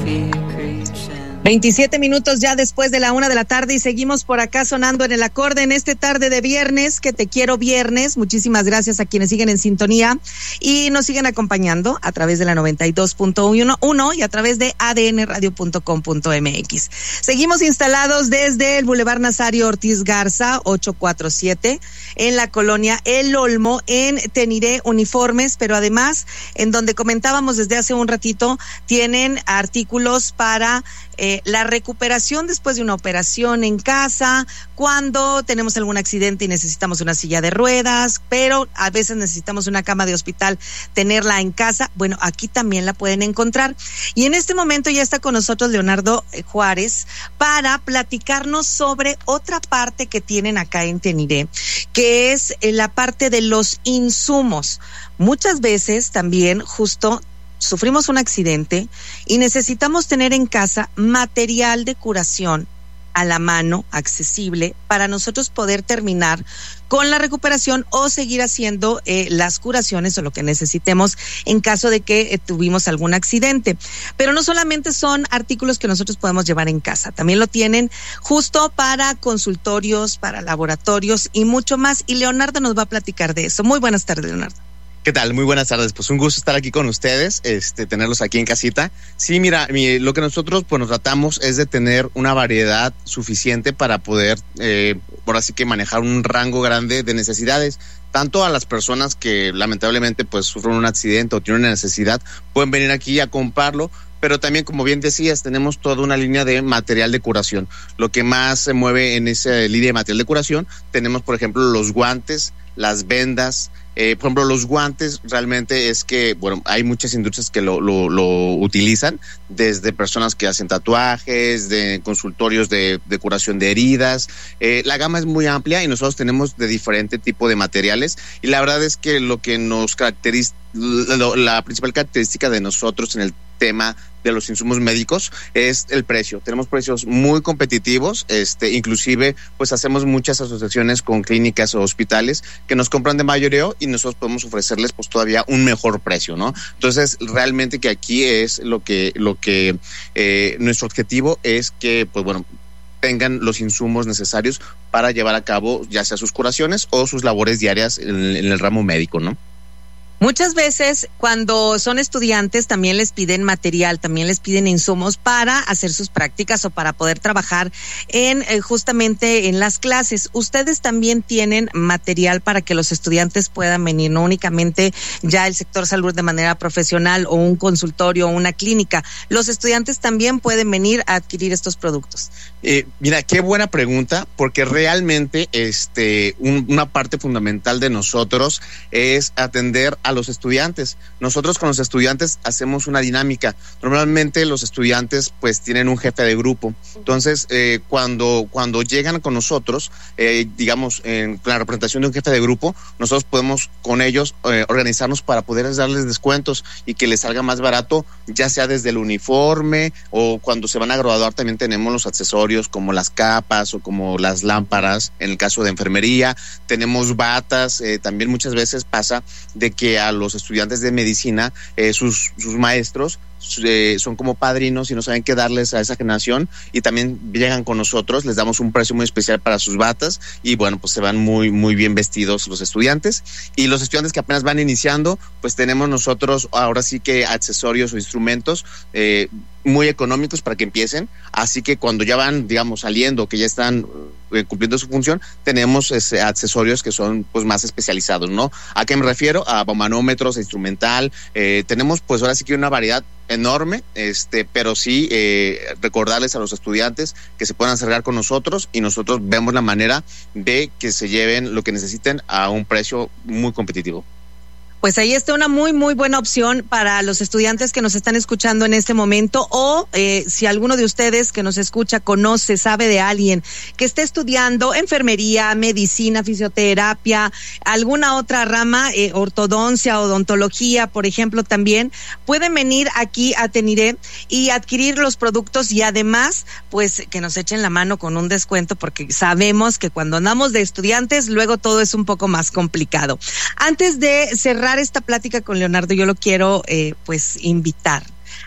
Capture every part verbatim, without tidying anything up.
veintisiete minutos ya después de la una de la tarde y seguimos por acá sonando en el acorde en este tarde de viernes, que te quiero viernes. Muchísimas gracias a quienes siguen en sintonía y nos siguen acompañando a través de la noventa y dos punto uno y a través de a d n radio punto com punto m x. Seguimos instalados desde el Boulevard Nazario Ortiz Garza, ochocientos cuarenta y siete, en la colonia El Olmo, en Teniré Uniformes, pero además, en donde comentábamos desde hace un ratito, tienen artículos para Eh, la recuperación después de una operación en casa, cuando tenemos algún accidente y necesitamos una silla de ruedas, pero a veces necesitamos una cama de hospital, tenerla en casa. Bueno, aquí también la pueden encontrar. Y en este momento ya está con nosotros Leonardo Juárez para platicarnos sobre otra parte que tienen acá en Teniré, que es la parte de los insumos. Muchas veces también justo sufrimos un accidente y necesitamos tener en casa material de curación a la mano, accesible, para nosotros poder terminar con la recuperación o seguir haciendo eh, las curaciones o lo que necesitemos en caso de que eh, tuvimos algún accidente. Pero no solamente son artículos que nosotros podemos llevar en casa, también lo tienen justo para consultorios, para laboratorios y mucho más. Y Leonardo nos va a platicar de eso. Muy buenas tardes, Leonardo. ¿Qué tal? Muy buenas tardes. Pues un gusto estar aquí con ustedes, este, tenerlos aquí en casita. Sí, mira, mi, lo que nosotros pues nos tratamos es de tener una variedad suficiente para poder, eh, por así que manejar un rango grande de necesidades. Tanto a las personas que lamentablemente pues sufren un accidente o tienen una necesidad, pueden venir aquí a comprarlo. Pero también, como bien decías, tenemos toda una línea de material de curación. Lo que más se mueve en esa línea de material de curación, tenemos, por ejemplo, los guantes, las vendas. Eh, por ejemplo, los guantes realmente es que, bueno, hay muchas industrias que lo, lo, lo utilizan, desde personas que hacen tatuajes, de consultorios de, de curación de heridas. Eh, la gama es muy amplia y nosotros tenemos de diferente tipo de materiales. Y la verdad es que lo que nos caracteriza, la, la principal característica de nosotros en el tema de los insumos médicos es el precio. Tenemos precios muy competitivos, este, inclusive pues hacemos muchas asociaciones con clínicas o hospitales que nos compran de mayoreo y nosotros podemos ofrecerles pues todavía un mejor precio, ¿no? Entonces realmente que aquí es lo que, lo que eh, nuestro objetivo es que pues bueno, tengan los insumos necesarios para llevar a cabo ya sea sus curaciones o sus labores diarias en, en el ramo médico, ¿no? Muchas veces cuando son estudiantes también les piden material, también les piden insumos para hacer sus prácticas o para poder trabajar en eh, justamente en las clases. Ustedes también tienen material para que los estudiantes puedan venir, no únicamente ya el sector salud de manera profesional o un consultorio o una clínica. Los estudiantes también pueden venir a adquirir estos productos. Eh, mira, qué buena pregunta, porque realmente este un, una parte fundamental de nosotros es atender a los estudiantes. Nosotros con los estudiantes hacemos una dinámica. Normalmente los estudiantes pues tienen un jefe de grupo. Entonces, eh, cuando, cuando llegan con nosotros, eh, digamos, en la representación de un jefe de grupo, nosotros podemos con ellos eh, organizarnos para poder darles descuentos y que les salga más barato, ya sea desde el uniforme o cuando se van a graduar también tenemos los accesorios como las capas o como las lámparas, en el caso de enfermería. Tenemos batas, eh, también muchas veces pasa de que a los estudiantes de medicina, eh, sus, sus maestros eh, son como padrinos y no saben qué darles a esa generación y también llegan con nosotros, les damos un precio muy especial para sus batas y bueno, pues se van muy, muy bien vestidos los estudiantes. Y los estudiantes que apenas van iniciando, pues tenemos nosotros ahora sí que accesorios o instrumentos eh, muy económicos para que empiecen, así que cuando ya van, digamos, saliendo, que ya están eh, cumpliendo su función, tenemos ese, accesorios que son pues más especializados, ¿no? ¿A qué me refiero? A manómetros, a instrumental, eh, tenemos pues ahora sí que una variedad enorme, este, pero sí eh, recordarles a los estudiantes que se puedan acercar con nosotros y nosotros vemos la manera de que se lleven lo que necesiten a un precio muy competitivo. Pues ahí está una muy, muy buena opción para los estudiantes que nos están escuchando en este momento o eh, si alguno de ustedes que nos escucha conoce, sabe de alguien que esté estudiando enfermería, medicina, fisioterapia, alguna otra rama, eh, ortodoncia, odontología, por ejemplo, también pueden venir aquí a Teniré y adquirir los productos y además, pues que nos echen la mano con un descuento porque sabemos que cuando andamos de estudiantes, luego todo es un poco más complicado. Antes de cerrar esta plática con Leonardo, yo lo quiero eh, pues invitar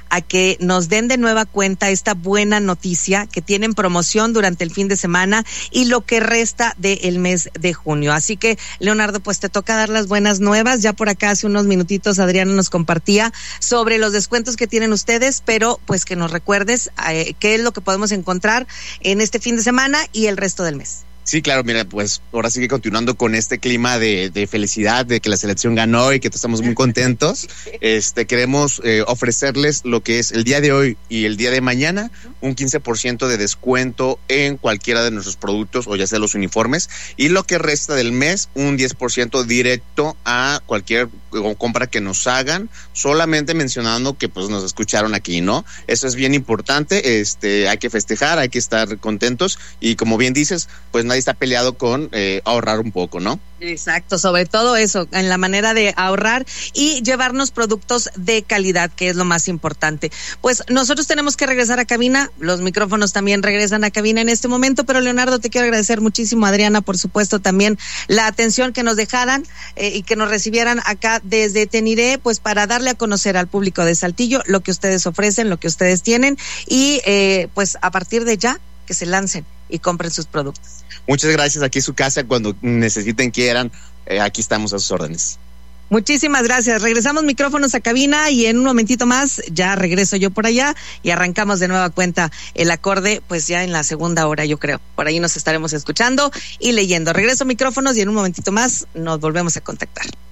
a que nos den de nueva cuenta esta buena noticia que tienen promoción durante el fin de semana y lo que resta del mes de junio. Así que, Leonardo, pues te toca dar las buenas nuevas. Ya por acá hace unos minutitos Adriana nos compartía sobre los descuentos que tienen ustedes, pero pues que nos recuerdes eh, qué es lo que podemos encontrar en este fin de semana y el resto del mes. Sí, claro, mira, pues ahora sigue continuando con este clima de, de felicidad, de que la selección ganó y que estamos muy contentos. Este, queremos eh, ofrecerles lo que es el día de hoy y el día de mañana, un quince por ciento de descuento en cualquiera de nuestros productos, o ya sea los uniformes, y lo que resta del mes, un diez por ciento directo a cualquier compra que nos hagan, solamente mencionando que pues nos escucharon aquí, ¿no? Eso es bien importante, este, hay que festejar, hay que estar contentos, y como bien dices, pues nadie está peleado con eh, ahorrar un poco, ¿no? Exacto, sobre todo eso, en la manera de ahorrar y llevarnos productos de calidad, que es lo más importante. Pues nosotros tenemos que regresar a cabina, los micrófonos también regresan a cabina en este momento, pero Leonardo, te quiero agradecer muchísimo, Adriana, por supuesto, también la atención que nos dejaran eh, y que nos recibieran acá desde Teniré, pues para darle a conocer al público de Saltillo lo que ustedes ofrecen, lo que ustedes tienen, y eh, pues a partir de ya, que se lancen y compren sus productos. Muchas gracias, aquí es su casa, cuando necesiten, quieran, eh, aquí estamos a sus órdenes. Muchísimas gracias. Regresamos micrófonos a cabina y en un momentito más ya regreso yo por allá y arrancamos de nueva cuenta el acorde, pues ya en la segunda hora, yo creo. Por ahí nos estaremos escuchando y leyendo. Regreso micrófonos y en un momentito más nos volvemos a contactar.